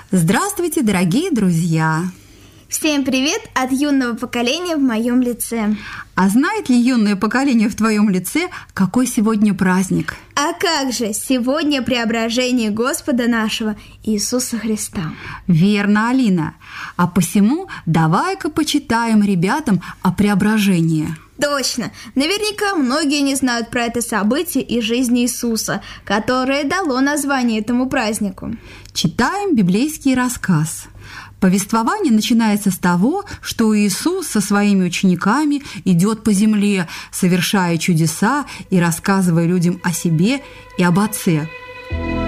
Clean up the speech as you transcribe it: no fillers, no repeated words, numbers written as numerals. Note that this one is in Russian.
Здравствуйте, дорогие друзья! Всем привет от юного поколения в моем лице. А знает ли юное поколение в твоем лице, какой сегодня праздник? А как же, сегодня преображение Господа нашего Иисуса Христа. Верно, Алина. А посему давай-ка почитаем ребятам о преображении. Точно! Наверняка многие не знают про это событие из жизни Иисуса, которое дало название этому празднику. Читаем библейский рассказ. Повествование начинается с того, что Иисус со своими учениками идет по земле, совершая чудеса и рассказывая людям о себе и об Отце.